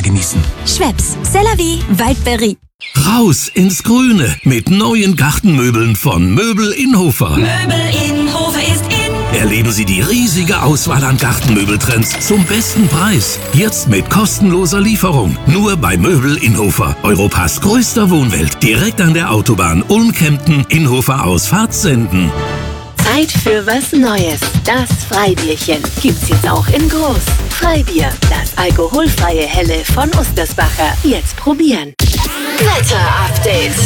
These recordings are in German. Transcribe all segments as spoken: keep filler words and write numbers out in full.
genießen. Schweppes, c'est la vie, Waldberry. Raus ins Grüne mit neuen Gartenmöbeln von Möbel Inhofer. Möbel Inhofer ist in. Erleben Sie die riesige Auswahl an Gartenmöbeltrends zum besten Preis. Jetzt mit kostenloser Lieferung. Nur bei Möbel Inhofer. Europas größter Wohnwelt. Direkt an der Autobahn Ulm-Kempten, Inhofer aus Fahrtsenden. Zeit für was Neues. Das Freibierchen gibt's jetzt auch in groß. Freibier, das alkoholfreie Helle von Ostersbacher. Jetzt probieren. Wetter-Update.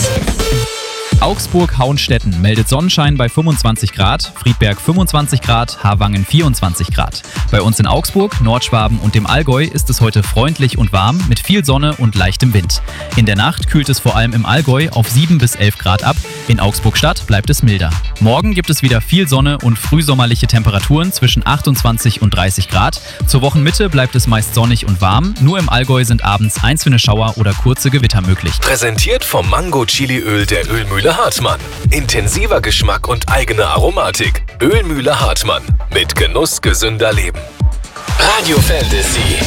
Augsburg-Hauenstetten meldet Sonnenschein bei fünfundzwanzig Grad, Friedberg fünfundzwanzig Grad, Harwangen vierundzwanzig Grad. Bei uns in Augsburg, Nordschwaben und dem Allgäu ist es heute freundlich und warm mit viel Sonne und leichtem Wind. In der Nacht kühlt es vor allem im Allgäu auf sieben bis elf Grad ab, in Augsburg-Stadt bleibt es milder. Morgen gibt es wieder viel Sonne und frühsommerliche Temperaturen zwischen achtundzwanzig und dreißig Grad. Zur Wochenmitte bleibt es meist sonnig und warm, nur im Allgäu sind abends einzelne Schauer oder kurze Gewitter möglich. Präsentiert vom Mango-Chili-Öl der Ölmühle Hartmann. Intensiver Geschmack und eigene Aromatik. Ölmühle Hartmann. Mit Genuss gesünder Leben. Radio Fantasy.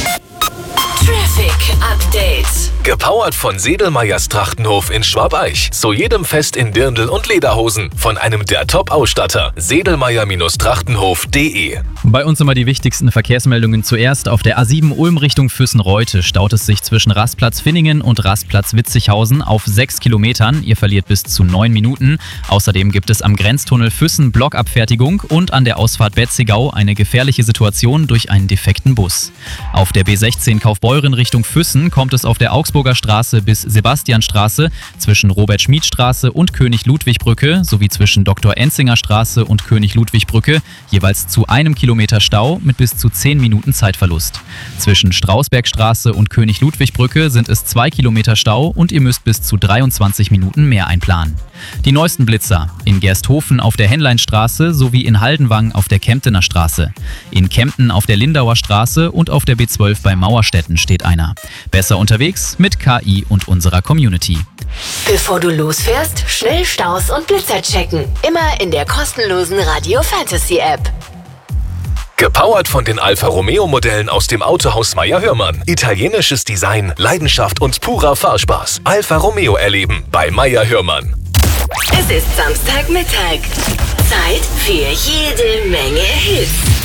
Traffic Update. Gepowert von Sedelmeyers Trachtenhof in Schwabeich. Zu jedem Fest in Dirndl und Lederhosen. Von einem der Top-Ausstatter. Sedelmeyer Trachtenhof punkt de. Bei uns immer die wichtigsten Verkehrsmeldungen zuerst. Auf der A sieben Ulm Richtung Füssen-Reute staut es sich zwischen Rastplatz Finningen und Rastplatz Witzighausen auf sechs Kilometern. Ihr verliert bis zu neun Minuten. Außerdem gibt es am Grenztunnel Füssen Blockabfertigung und an der Ausfahrt Betzigau eine gefährliche Situation durch einen defekten Bus. Auf der B sechzehn Kaufbeuren Richtung Füssen kommt es auf der Augsburger Straße bis Sebastianstraße, zwischen Robert-Schmid-Straße und König-Ludwig-Brücke sowie zwischen Doktor Enzinger Straße und König-Ludwig-Brücke jeweils zu einem Kilometer Stau mit bis zu zehn Minuten Zeitverlust. Zwischen Strausbergstraße und König-Ludwig-Brücke sind es zwei Kilometer Stau und ihr müsst bis zu dreiundzwanzig Minuten mehr einplanen. Die neuesten Blitzer: in Gersthofen auf der Henleinstraße sowie in Haldenwang auf der Kemptener Straße. In Kempten auf der Lindauer Straße und auf der B zwölf bei Mauerstetten steht einer. Besser unterwegs mit K I und unserer Community. Bevor du losfährst, schnell Staus und Blitzer checken. Immer in der kostenlosen Radio Fantasy App. Gepowert von den Alfa Romeo Modellen aus dem Autohaus Meyer-Hörmann. Italienisches Design, Leidenschaft und purer Fahrspaß. Alfa Romeo erleben bei Meyer-Hörmann. Es ist Samstagmittag. Zeit für jede Menge Hits.